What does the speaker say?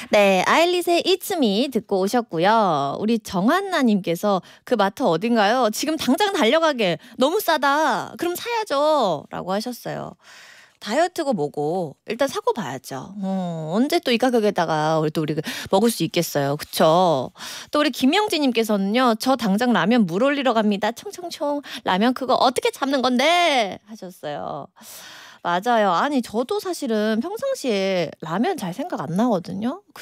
네, 아일릿의 It's Me 듣고 오셨고요. 우리 정한나님께서 그 마트 어딘가요? 지금 당장 달려가게. 너무 싸다. 그럼 사야죠. 라고 하셨어요. 다이어트고 뭐고 일단 사고 봐야죠. 언제 또 이 가격에다가 우리 먹을 수 있겠어요. 그쵸? 또 우리 김영진님께서는요. 저 당장 라면 물 올리러 갑니다. 총총총. 라면 그거 어떻게 참는 건데? 하셨어요. 맞아요. 아니 저도 사실은 평상시에 라면 잘 생각 안 나거든요.